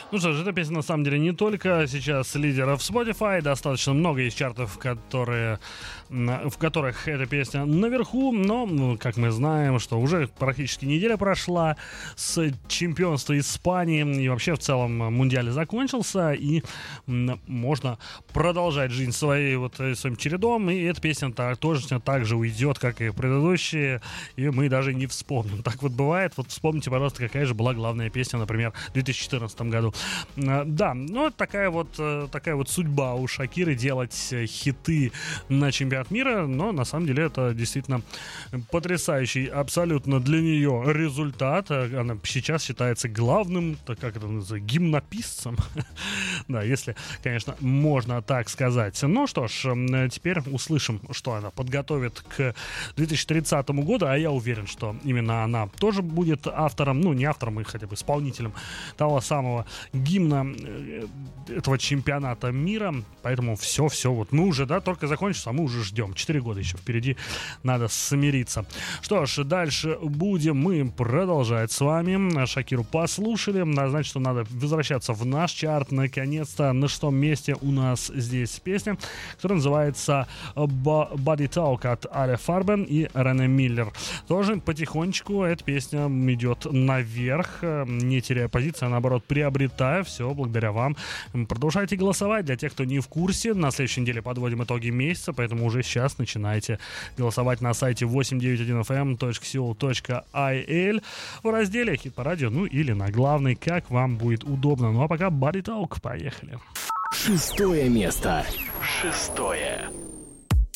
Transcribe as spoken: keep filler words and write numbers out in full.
Ну что ж, эта песня на самом деле не только сейчас лидера в Spotify, достаточно много есть чартов, которые, в которых эта песня наверху, но, как мы знаем, что уже практически неделя прошла с чемпионства Испании, и вообще в целом мундиаль закончился, и можно продолжать жизнь своей, вот, своим чередом, и эта песня точно так же уйдет, как и предыдущие, и мы даже не вспомним. Так вот бывает. Вот вспомните, пожалуйста, какая же была главная песня, например, в две тысячи четырнадцатом году. Да, ну такая вот, такая вот судьба у Шакиры делать хиты на чемпионат мира, но на самом деле это действительно потрясающий абсолютно для нее результат. Она сейчас считается главным, так как это называется, гимнописцем. Да, если, конечно, можно так сказать. Ну что ж, теперь услышим, что она подготовит к две тысячи тридцатому году, а я уверен, что именно она тоже будет автором, ну не автором, и хотя бы исполнителем того самого гимна этого чемпионата мира, поэтому все-все, вот мы уже, да, только закончится, а мы уже ждем, четыре года еще впереди, надо смириться. Что ж, дальше будем мы продолжать с вами. Шакиру послушали, значит, что надо возвращаться в наш чарт, наконец-то. На шестом месте у нас здесь песня, которая называется Body Talk от Аля Фарбен и Рене Миллер. Тоже потихонечку эта песня идет наверх, не теряя позиции, а наоборот приобретая, все благодаря вам. Продолжайте голосовать. Для тех, кто не в курсе, на следующей неделе подводим итоги месяца, поэтому уже сейчас начинайте голосовать на сайте восемь девять один эф эм точка сеул точка ай эл в разделе «Хит по радио», ну или на главной, как вам будет удобно. Ну а пока Body Talk, поехали. Шестое место. Шестое.